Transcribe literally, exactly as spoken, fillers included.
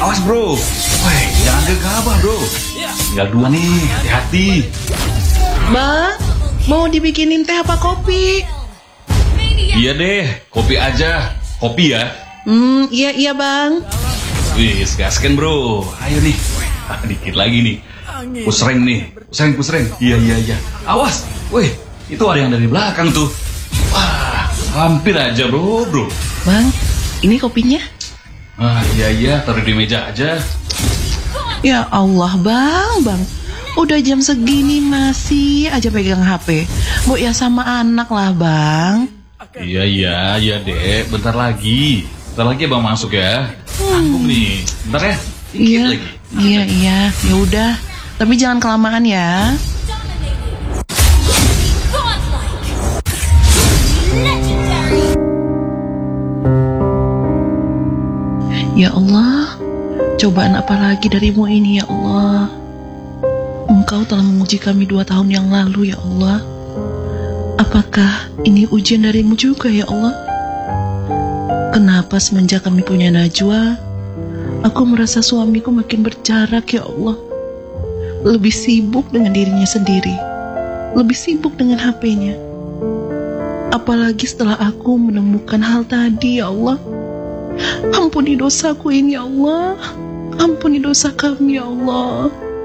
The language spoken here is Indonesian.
awas bro. Woi, jangan gegabah bro. Tinggal dua nih, hati-hati. Bang, mau dibikinin teh apa kopi? Iya deh, kopi aja. Kopi ya. Hmm, iya iya bang. Wih, gaskan bro. Ayo nih. Ah, dikit lagi nih. Pusreng nih. Pusreng, pusreng. Iya, iya, iya. Awas. Wih, itu ada yang dari belakang tuh. Wah, hampir aja bro, bro. Bang, ini kopinya. Ah, iya, iya. Taruh di meja aja. Ya Allah bang, bang. Udah jam segini masih aja pegang H P. Bu ya sama anak lah bang. Iya, iya, iya dek. Bentar lagi. Bentar lagi bang masuk ya. Tanggung nih. Bentar ya. Dikit Iya, lagi. iya, iya. Ya udah. Tapi jangan kelamaan ya. Ya Allah, cobaan apa lagi darimu ini ya Allah. Engkau telah menguji kami dua tahun yang lalu ya Allah. Apakah ini ujian darimu juga ya Allah? Kenapa semenjak kami punya Najwa, aku merasa suamiku makin berjarak ya Allah. Lebih sibuk dengan dirinya sendiri, lebih sibuk dengan H P-nya. Apalagi setelah aku menemukan hal tadi ya Allah. Ampuni dosaku ini ya Allah. Ampuni dosa kami ya Allah.